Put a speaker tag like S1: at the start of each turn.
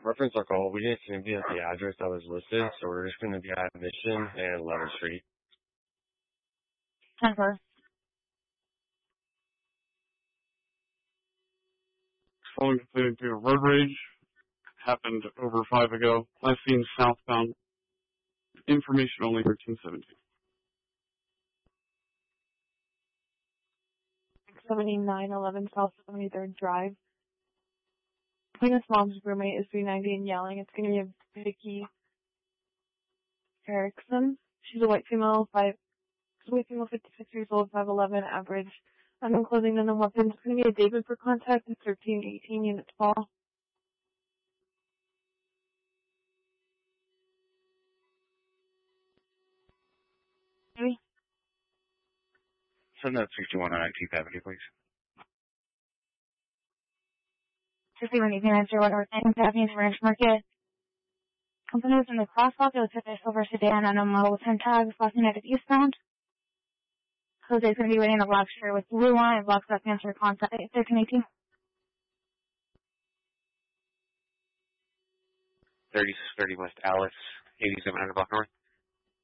S1: reference our call, we didn't seem to be at the address that was listed, so we're just going to be at Mission and 11th Street.
S2: 10-4.
S3: Calling completed due to road rage. Happened over 5 ago. Last seen southbound. Information only 1317.
S2: 7911 South 73rd Drive. Plaintiff's mom's roommate is 390 and yelling. It's going to be a Vicky Erickson. She's a white female, 56 years old, 5'11", average. Unknown clothing, unknown weapons. It's going to be a David for contact. It's 1318 units fall. Maybe.
S4: Send that 61 on 19th Avenue, please.
S2: 6118 North 19th Avenue, Ranch Market. Company was in the crosswalk. It was a silver sedan on a model with 10 tags, flashing at eastbound. Jose's going to be waiting in a black shirt with blue on and black sweatpants for contact. 1318.
S4: 30 West Alice, 8700 block north.